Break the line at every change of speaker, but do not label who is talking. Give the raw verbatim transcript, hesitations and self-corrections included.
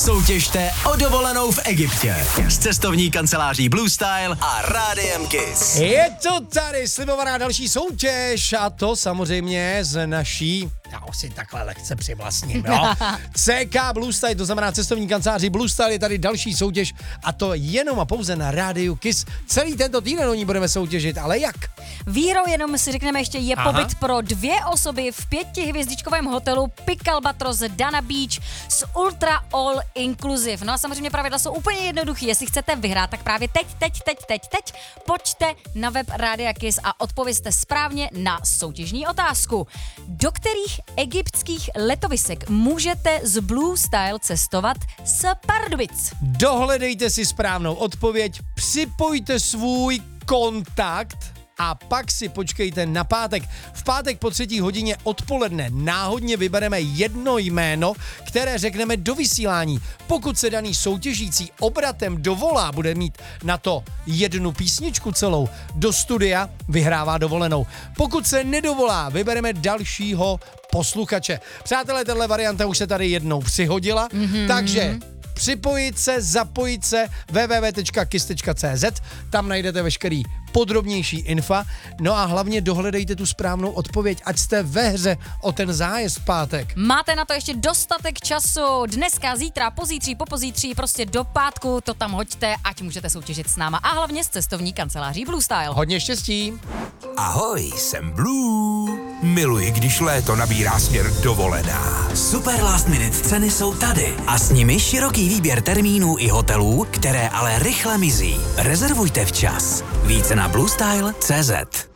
Soutěžte o dovolenou v Egyptě s cestovní kanceláří Blue Style a Rádiem Kiss.
Je to tady slibovaná další soutěž a to samozřejmě z naší, já si takhle lehce přivlastním, jo. C K Blue Style, to znamená cestovní kanceláři Blue Style, je tady další soutěž a to jenom a pouze na Rádiu Kiss. Celý tento týden o ní budeme soutěžit, ale jak?
Výhrou jenom si řekneme ještě je
Aha.
pobyt pro dvě osoby v pětihvězdičkovém hotelu Pic Albatros Dana Beach s Ultra All Inclusive. No a samozřejmě pravidla jsou úplně jednoduchý. Jestli chcete vyhrát, tak právě teď, teď, teď, teď, teď pojďte na web Rádia Kiss a odpovězte správně na soutěžní otázku. Do kterých egyptských letovisek můžete z Blue Style cestovat z Pardubic?
Dohledejte si správnou odpověď, připojte svůj kontakt a pak si počkejte na pátek. V pátek po třetí hodině odpoledne náhodně vybereme jedno jméno, které řekneme do vysílání. Pokud se daný soutěžící obratem dovolá, bude mít na to jednu písničku celou do studia, vyhrává dovolenou. Pokud se nedovolá, vybereme dalšího posluchače. Přátelé, tato varianta už se tady jednou přihodila, mm-hmm. takže připojit se, zapojit se w w w tečka kiss tečka c z, tam najdete veškerý podrobnější infa, no a hlavně dohledejte tu správnou odpověď, ať jste ve hře o ten zájezd v pátek.
Máte na to ještě dostatek času, dneska, zítra, pozítří, popozítří, prostě do pátku to tam hoďte, ať můžete soutěžit s náma a hlavně s cestovní kanceláří Blue Style.
Hodně štěstí.
Ahoj, jsem Blue. Miluji, když léto nabírá směr dovolená.
Super last minute ceny jsou tady a s nimi široký výběr termínů i hotelů, které ale rychle mizí. Rezervujte včas. Více na bluestyle tečka cé zet.